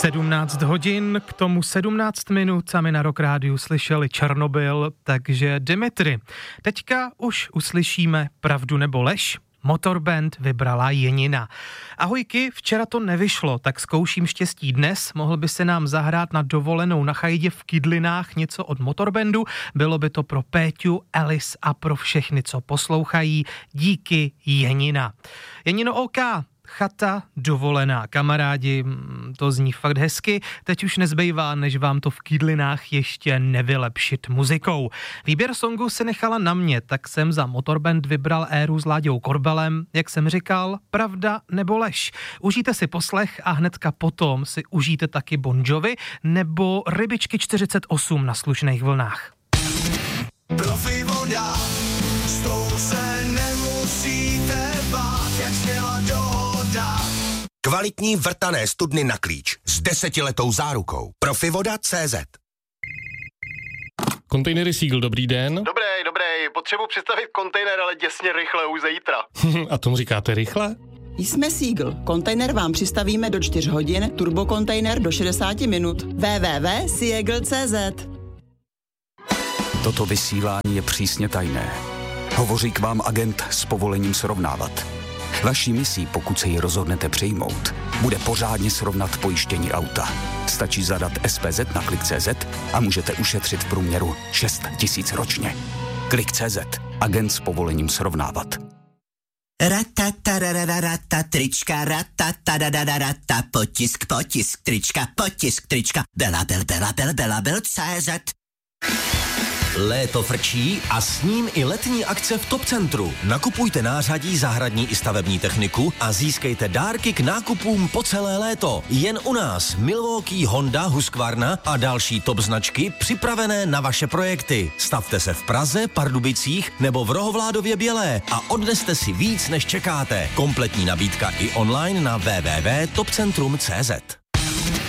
17 hodin, k tomu 17 minut a my na Rock Rádiu slyšeli Černobyl, takže Dimitri. Teďka už uslyšíme pravdu nebo lež. Motorband vybrala Jenina. Ahojky, včera to nevyšlo, tak zkouším štěstí dnes. Mohl by se nám zahrát na dovolenou na chajdě v Kydlinách něco od Motorbandu. Bylo by to pro Péťu, Elis a pro všechny, co poslouchají. Díky, Jenina. Jenino OK. Chata, dovolená, kamarádi, to zní fakt hezky, teď už nezbývá, než vám to v Kydlinách ještě nevylepšit muzikou. Výběr songu se nechala na mě, tak jsem za Motorband vybral Éru s Láďou Korbelem, jak jsem říkal, pravda nebo lež. Užijte si poslech a hnedka potom si užijte taky Bon Jovi nebo Rybičky 48 na slušných vlnách. Profi voda, s tou se nemusíte bát, jak sněla dohoda. Kvalitní vrtané studny na klíč s 10letou zárukou. Profivoda.cz. Kontejnery Seagull, dobrý den. Dobrý, potřebuji představit kontejner, ale děsně rychle, už zítra. A tomu říkáte rychle? Jsme Seagull. Kontejner vám přistavíme do 4 hodin, turbokontejner do 60 minut. www.seagull.cz. Toto vysílání je přísně tajné. Hovoří k vám agent s povolením srovnávat. Vaší misí, pokud se ji rozhodnete přijmout, bude pořádně srovnat pojištění auta. Stačí zadat SPZ na Klik.cz a můžete ušetřit v průměru 6 000 ročně. Klik.cz. Agent s povolením srovnávat. Ratatarararata, trička, ratatarararata, potisk, trička, belabel.cz. Léto frčí a s ním i letní akce v Top Centru. Nakupujte nářadí, zahradní i stavební techniku a získejte dárky k nákupům po celé léto. Jen u nás Milwaukee, Honda, Husqvarna a další top značky připravené na vaše projekty. Stavte se v Praze, Pardubicích nebo v Rohovládově Bělé a odneste si víc, než čekáte. Kompletní nabídka i online na www.topcentrum.cz.